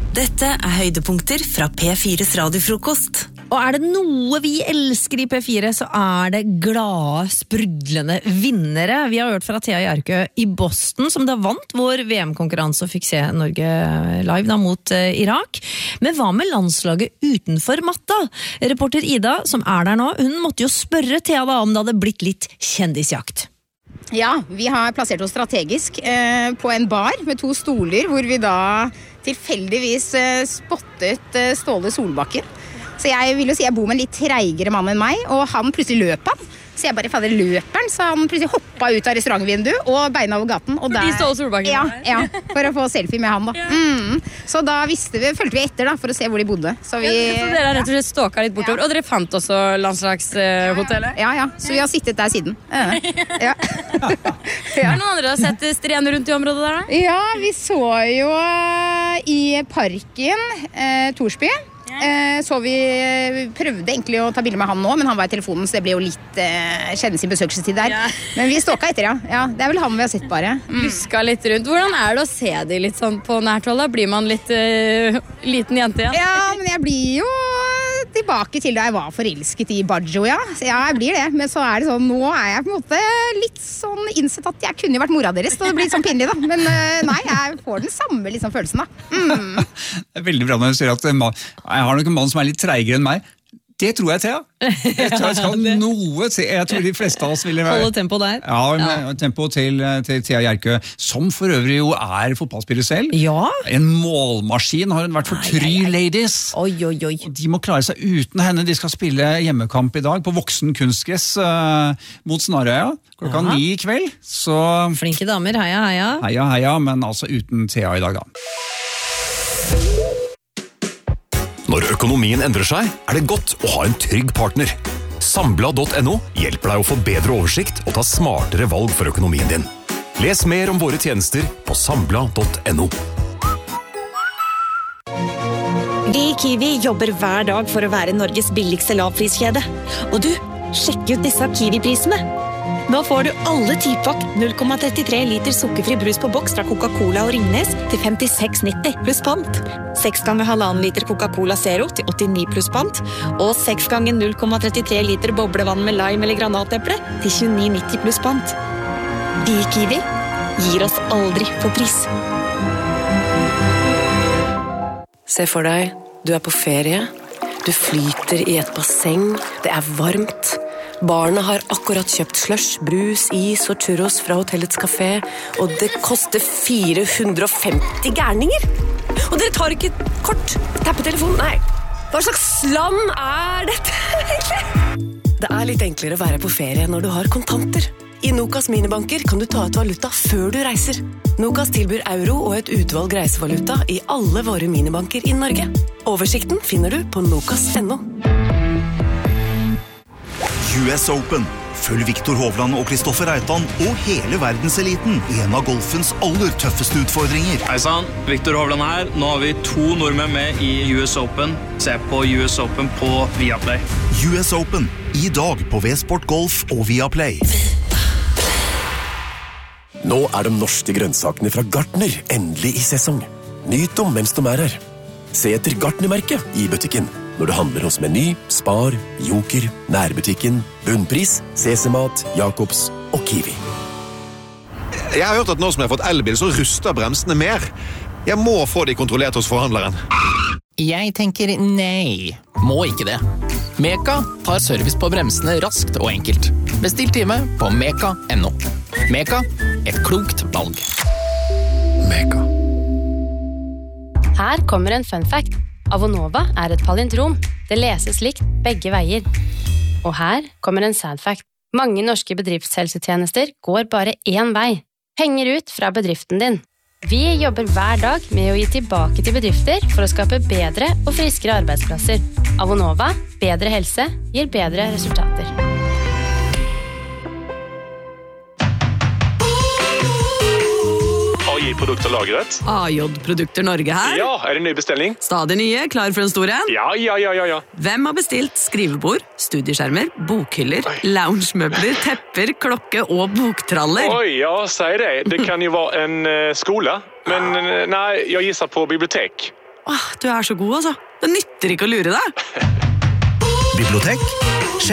Dette høydepunkter fra P4's radiofrokost. Og det noe vi elsker i P4, så det glade, sprudlende vinnere. Vi har hørt fra Thea Hjerkø i Boston, som da vant vår VM-konkurranse og fikk se Norge live da mot Irak. Men hva med landslaget utenfor matta? Reporter Ida, som der nå, hun måtte jo spørre Thea da om det hadde blitt litt kjendisjakt. Ja, vi har plassert oss strategisk på en bar med 2 stoler, hvor vi da tilfeldigvis spottet Ståle Solbakken. Så jeg vil jo si jeg bor med en litt treigere mann enn meg, og han plutselig løp han. Så jeg bare, fader, løper han? Så han plutselig hoppet ut av restaurantvinduet og beina over gaten. Og de Ståle Solbakken? Ja, for å få selfie med han da. Så da følte vi etter da, for å se hvor de bodde. Så dere har rett og slett ståket litt bortover, og dere fant også landslagshotellet? Ja, så vi har sittet der siden. Ja. Noen andre har sett strene rundt i området der da? Ja, vi så jo i parken Torsby. Så vi prøvde egentlig å ta bilder med han nå, men han var i telefonen, så det ble jo litt kjenne sin besøkelsestid der. Men vi ståka etter, ja. Det vel han vi har sett bare. Luska litt rundt. Hvordan det å se de litt sånn på nært hold? Blir man litt liten jente igjen? Ja, men jeg blir jo tilbake til da jeg var forelsket i Baggio, ja. Så ja, jeg blir det. Men så det sånn, nå jeg på en måte litt sånn innsett at jeg kunne jo vært mora deres, så det blir litt sånn pinlig da. Men nei, jeg får den samme liksom, følelsen da. Det veldig bra når du sier at jeg har nok en mann som litt treigere enn meg. Det tror jeg, Thea. Jeg tror jeg skal noe til. Jeg tror de fleste av oss ville holde tempo der. Ja, tempo til Thea Hjerkø, som for øvrig jo fotballspiller selv. Ja. En målmaskin har hun vært for Try Ladies. Oi. De må klare seg uten henne. De skal spille hjemmekamp i dag på voksen kunstgress mot Snarøya. 9:00 i kveld. Så flinke damer, heia. Heia, men altså uten Thea i dag da. Når økonomien endrer seg, det godt å ha en trygg partner. Sambla.no hjelper deg å få bedre oversikt og ta smartere valg for økonomien din. Les mer om våre tjenester på sambla.no. Vi i Kiwi jobber hver dag for å være Norges billigste lavpriskjede. Og du, sjekk ut disse Kiwi-prisene. Nå får du alle 10-pakk 0,33 liter sukkerfri brus på boks fra Coca-Cola og Ringnes til 56,90 pluss pant. 6 ganger 1,5 liter Coca-Cola Zero til 89 pluss pant. Og 6 ganger 0,33 liter boblevann med lime eller granateple til 29,90 pluss pant. Vi i Kiwi gir oss aldri på pris. Se for deg, du på ferie. Du flyter i et basseng. Det varmt. Barna har akkurat kjøpt slush, brus, is og churros fra hotellets kafé, og det koster 450 gærninger. Og dere tar ikke kort, tappetelefonen, nei. Hva slags land dette egentlig? Det litt enklere å være på ferie når du har kontanter. I Nokas minibanker kan du ta ut valuta før du reiser. Nokas tilbyr euro og et utvalg reisevaluta i alle våre minibanker i Norge. Oversikten finner du på nokas.no. US Open. Følg Viktor Hovland og Kristoffer Reitan og hele verdenseliten i en av golfens aller tøffeste utfordringer. Hei sann, Viktor Hovland her. Nå har vi 2 nordmenn med i US Open. Se på US Open på Viaplay. US Open. I dag på V-Sport Golf og Viaplay. Nå de norske grønnsakene fra Gartner endelig i sesong. Nyt dem mens de her. Se etter Gartner-merket i butikken. Når du handler hos Meny, Spar, Joker, Nærbutikken, Bunnpris, CC-mat, Jacobs og Kiwi. Jeg har hørt at nå som jeg har fått elbil, så ruster bremsene mer. Jeg må få de kontrollert hos forhandleren. Jeg tenker nei, må ikke det. Meka tar service på bremsene raskt og enkelt. Bestill time på meka.no. Meka, et klokt valg. Meka. Her kommer en fun fact. Avonova et palindrom. Det leses likt begge veier. Og her kommer en sad fact. Mange norske bedriftshelsetjenester går bare én vei. Penger ut fra bedriften din. Vi jobber hver dag med å gi tilbake til bedrifter for å skape bedre og friskere arbeidsplasser. Avonova, bedre helse, gir bedre resultater. AJ-produkter lagret. AJ-produkter Norge her. Ja, det ny bestilling? Stadig nye, klar for en stor en? Ja. Hvem har bestilt skrivebord, studieskjermer, bokhyller, loungemøbler, tepper, klokke og boktraller? Oi, ja, si det. Det kan jo være en skole. Men nei, jeg gisser på bibliotek. Du så god, altså. Det nytter ikke å lure deg. Bibliotek.